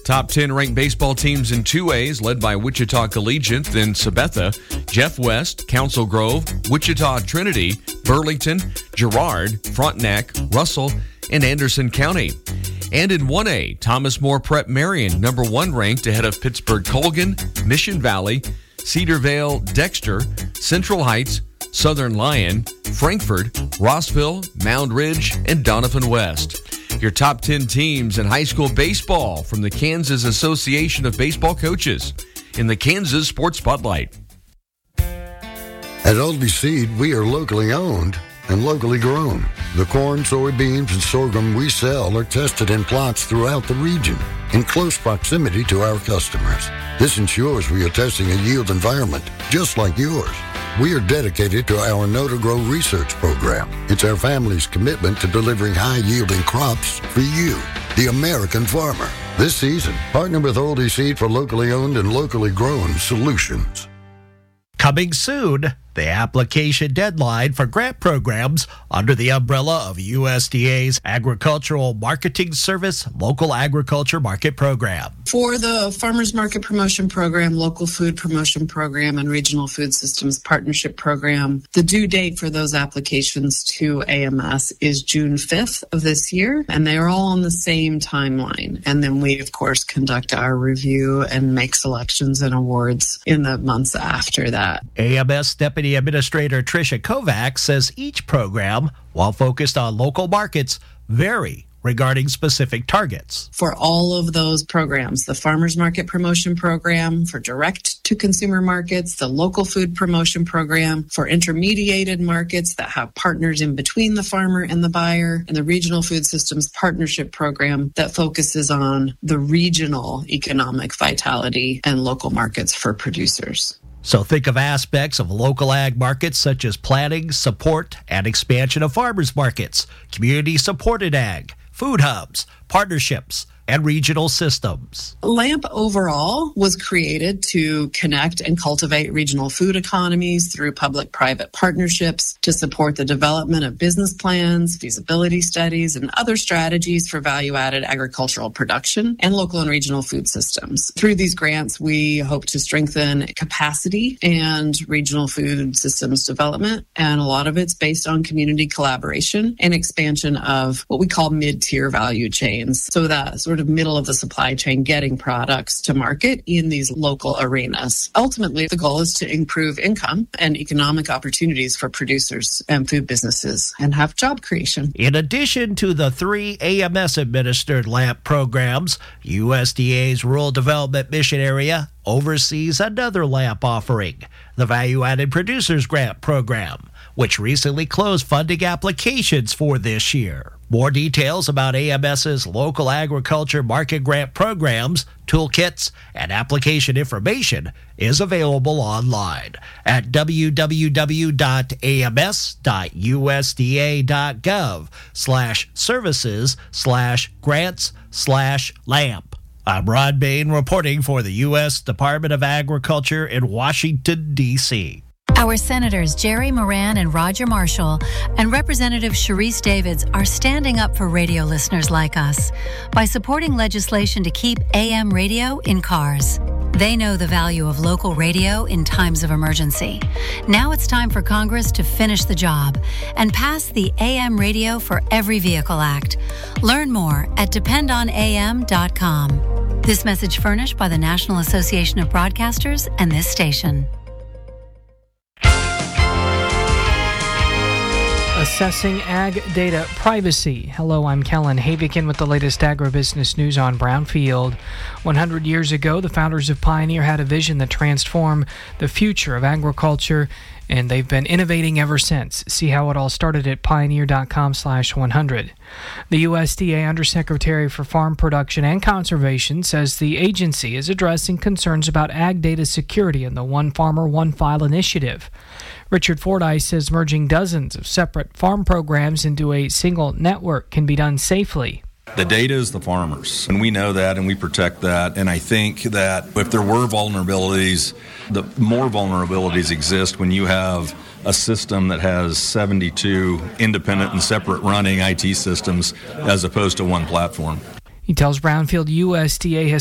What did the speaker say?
Top 10 ranked baseball teams in 2As, led by Wichita Collegiate, then Sabetha, Jeff West, Council Grove, Wichita Trinity, Burlington, Girard, Frontenac, Russell, and Anderson County. And in 1A, Thomas More Prep Marion, number 1 ranked ahead of Pittsburgh Colgan, Mission Valley, Cedarvale Dexter, Central Heights, Southern Lyon, Frankfort, Rossville, Mound Ridge, and Donovan West. Your top 10 teams in high school baseball from the Kansas Association of Baseball Coaches in the Kansas Sports Spotlight. At Aldi Seed, we are locally owned and locally grown. The corn, soybeans, and sorghum we sell are tested in plots throughout the region in close proximity to our customers. This ensures we are testing a yield environment just like yours. We are dedicated to our Know to Grow research program. It's our family's commitment to delivering high-yielding crops for you, the American farmer. This season, partner with Aldi Seed for locally owned and locally grown solutions. Coming soon, the application deadline for grant programs under the umbrella of USDA's Agricultural Marketing Service Local Agriculture Market Program. For the Farmers Market Promotion Program, Local Food Promotion Program, and Regional Food Systems Partnership Program, the due date for those applications to AMS is June 5th of this year, and they are all on the same timeline. And then we, of course, conduct our review and make selections and awards in the months after that. AMS Deputy Administrator Tricia Kovacs says each program, while focused on local markets, vary regarding specific targets. For all of those programs, the Farmers Market Promotion Program for direct-to-consumer markets, the Local Food Promotion Program for intermediated markets that have partners in between the farmer and the buyer, and the Regional Food Systems Partnership Program that focuses on the regional economic vitality and local markets for producers. So think of aspects of local ag markets such as planning, support, and expansion of farmers markets, community-supported ag, food hubs, partnerships, and regional systems. LAMP overall was created to connect and cultivate regional food economies through public-private partnerships to support the development of business plans, feasibility studies, and other strategies for value-added agricultural production and local and regional food systems. Through these grants, we hope to strengthen capacity and regional food systems development, and a lot of it's based on community collaboration and expansion of what we call mid-tier value chains, so that sort of middle of the supply chain getting products to market in these local arenas. Ultimately, the goal is to improve income and economic opportunities for producers and food businesses and have job creation. In addition to the 3 AMS-administered LAMP programs, USDA's Rural Development Mission Area oversees another LAMP offering, the Value-Added Producers Grant Program, which recently closed funding applications for this year. More details about AMS's local agriculture market grant programs, toolkits, and application information is available online at www.ams.usda.gov/services/grants/LAMP. I'm Ron Bain reporting for the U.S. Department of Agriculture in Washington, D.C. Our Senators Jerry Moran and Roger Marshall and Representative Sharice Davids are standing up for radio listeners like us by supporting legislation to keep AM radio in cars. They know the value of local radio in times of emergency. Now it's time for Congress to finish the job and pass the AM Radio for Every Vehicle Act. Learn more at dependonam.com. This message furnished by the National Association of Broadcasters and this station. Assessing ag data privacy. Hello, I'm Kellen Havikin with the latest agribusiness news on Brownfield. 100 years ago, the founders of Pioneer had a vision that transformed the future of agriculture, and they've been innovating ever since. See how it all started at pioneer.com/100. The USDA Undersecretary for Farm Production and Conservation says the agency is addressing concerns about ag data security in the One Farmer, One File initiative. Richard Fordyce says merging dozens of separate farm programs into a single network can be done safely. The data is the farmers, and we know that, and we protect that. And I think that if there were vulnerabilities, the more vulnerabilities exist when you have a system that has 72 independent and separate running IT systems as opposed to one platform. He tells Brownfield USDA has